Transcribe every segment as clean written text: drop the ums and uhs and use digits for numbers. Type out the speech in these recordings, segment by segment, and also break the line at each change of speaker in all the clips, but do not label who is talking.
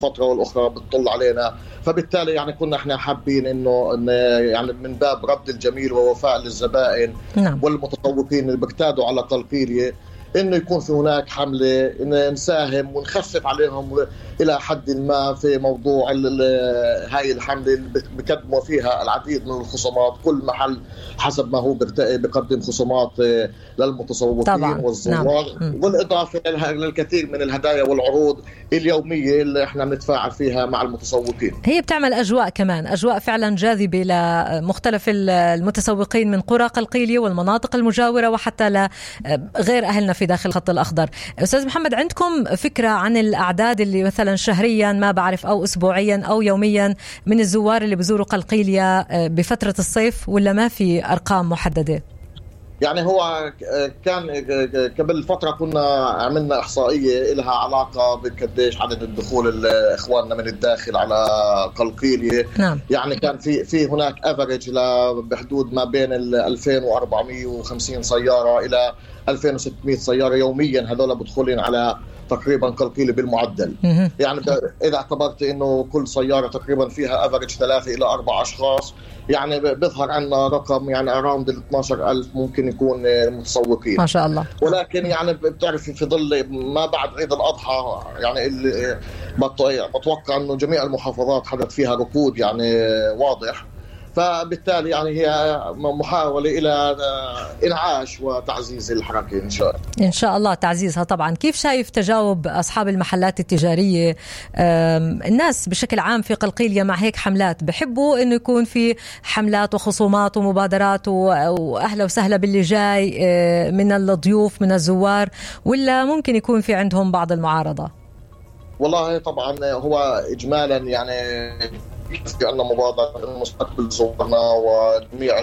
فترة والأخرى بتطل علينا. فبالتالي يعني كنا احنا حابين إنه يعني من باب رد الجميل ووفاء للزبائن والمتسوقين اللي بيقتادوا على قلقيلية، إنه يكون في هناك حملة إن نساهم ونخفف عليهم إلى حد ما في موضوع هاي الحملة اللي بقدموا فيها العديد من الخصومات. كل محل حسب ما هو بقدم خصومات للمتسوقين والزوار، والإضافة للكثير من الهدايا والعروض اليومية اللي احنا بنتفاعل فيها مع المتسوقين.
هي بتعمل أجواء كمان، أجواء فعلا جاذبة لمختلف المتسوقين من قرى قلقيلية والمناطق المجاورة وحتى لغير أهلنا في داخل الخط الأخضر. أستاذ محمد، عندكم فكرة عن الأعداد اللي مثلا شهريا ما بعرف أو أسبوعيا أو يوميا من الزوار اللي بزوروا قلقيلية بفترة الصيف، ولا ما في أرقام محددة؟
يعني هو كان قبل فترة كنا عملنا إحصائية لها علاقة بقديش عدد الدخول إخواننا من الداخل على قلقيلية. يعني كان في هناك أفريج بحدود ما بين 2450 سيارة إلى 2600 سيارة يوميا، هذول بدخلين على تقريبا قلقيلية بالمعدل. يعني إذا اعتبرت إنه كل سيارة تقريبا فيها أفريج 3 إلى 4 أشخاص، يعني بيظهر عنا رقم يعني أراوند 12,000 ممكن يكون متسوقين
ما شاء الله.
ولكن يعني بتعرف في ظل ما بعد عيد الأضحى يعني اللي بتوقع إنه جميع المحافظات حدث فيها ركود يعني واضح، فبالتالي يعني هي محاولة إلى إنعاش وتعزيز الحركة إن شاء الله
تعزيزها. طبعا كيف شايف تجاوب أصحاب المحلات التجارية؟ الناس بشكل عام في قلقيلية مع هيك حملات بحبوا إنه يكون في حملات وخصومات ومبادرات وأهلا وسهلا باللي جاي من الضيوف من الزوار، ولا ممكن يكون في عندهم بعض المعارضة؟
والله طبعا هو إجمالا يعني في عندنا مبادرة مستقبل زورنا وجميع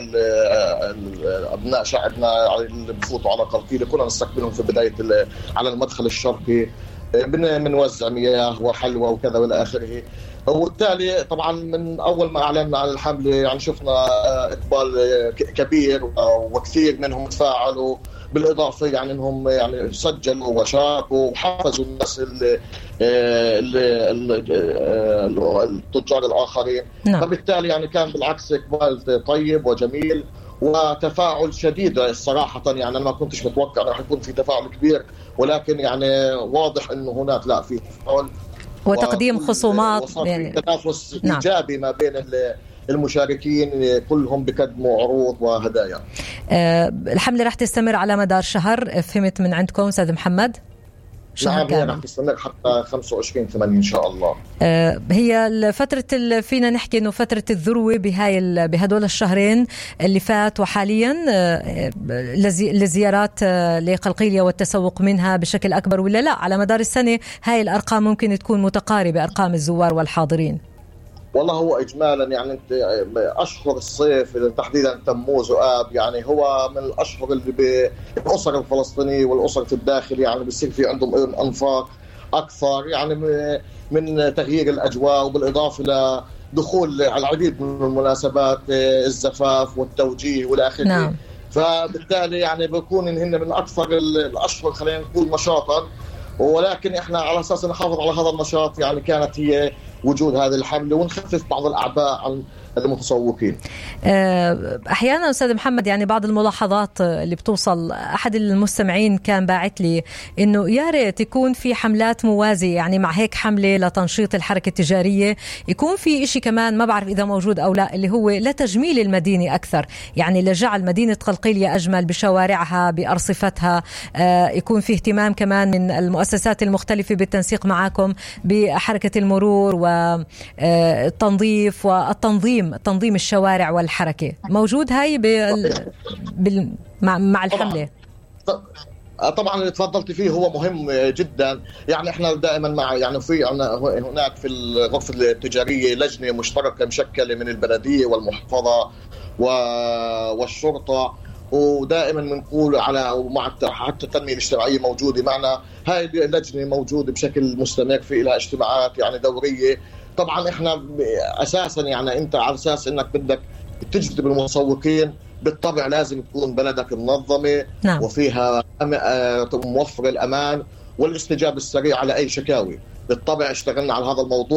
أبناء شعبنا اللي بفوتوا على قلقيلية كنا نستقبلهم في بداية على المدخل الشرقي، بنوزع مياه وحلوى وكذا والى آخره. وبالتالي طبعا من أول ما أعلنا عن الحملة يعني شفنا إقبال كبير وكثير منهم تفاعلوا، بالإضافة يعني أنهم يعني سجلوا وشاركوا وحفزوا الناس التجار الآخرين. فبالتالي يعني كان بالعكس إقبال طيب وجميل وتفاعل شديد الصراحة. يعني أنا ما كنتش متوقع راح يكون في تفاعل كبير، ولكن يعني واضح أنه هناك لا في تفاعل
وتقديم خصومات،
يعني تنافس إيجابي ما بين المشاركين، كلهم بيقدموا عروض وهدايا.
الحملة راح تستمر على مدار شهر، فهمت من عندكم أستاذ محمد؟
نعم، هي راح تستمر حتى 25/8 إن شاء الله.
هي فترة فينا نحكي إنه فترة الذروة بهدول الشهرين اللي فات وحاليا لزيارات لقلقيلية والتسوق منها بشكل أكبر، ولا لا على مدار السنة هاي الأرقام ممكن تكون متقاربة أرقام الزوار والحاضرين؟
والله هو إجمالا يعني أشهر الصيف تحديدا تموز وآب يعني هو من الأشهر اللي بالأسر الفلسطينية والأسر في الداخل يعني بيصير في عندهم أنفاق أكثر يعني من تغيير الأجواء، وبالإضافة لدخول على العديد من المناسبات الزفاف والتوجيه والآخرين. فبالتالي يعني بيكون هن من أكثر الأشهر خلينا نقول نشاطا، ولكن احنا على اساس نحافظ على هذا النشاط يعني كانت هي وجود هذه الحملة ونخفف بعض الأعباء عن المتسوقين.
أحيانا أستاذ محمد يعني بعض الملاحظات اللي بتوصل، أحد المستمعين كان باعت لي إنه يا ريت يكون في حملات موازية، يعني مع هيك حملة لتنشيط الحركة التجارية يكون في إشي كمان ما بعرف إذا موجود أو لا، اللي هو لتجميل المدينة أكثر، يعني لجعل مدينة قلقيلية أجمل بشوارعها بأرصفتها. يكون في اهتمام كمان من المؤسسات المختلفة بالتنسيق معاكم بحركة المرور والتنظيف والتنظيم الشوارع والحركة. موجود هاي مع الحملة؟
طبعا اللي تفضلت فيه هو مهم جدا. يعني احنا دائما مع يعني في هناك في الغرفة التجارية لجنة مشتركة مشكلة من البلدية والمحافظة والشرطة، ودائما بنقول على ومع حتى التنمية الاجتماعية موجودة معنا. هاي اللجنة موجودة بشكل مستمر، في لها اجتماعات يعني دورية. طبعا احنا اساسا يعني انت على اساس انك بدك تجذب المتسوقين بالطبع لازم تكون بلدك منظمة وفيها موفر الأمان والاستجابة السريعة على أي شكاوي. بالطبع اشتغلنا على هذا الموضوع